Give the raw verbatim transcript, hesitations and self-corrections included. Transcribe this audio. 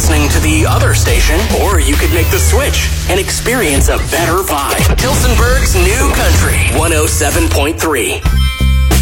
listening to the other station, or you could make the switch and experience a better vibe. Tilsonburg's New Country, one oh seven point three.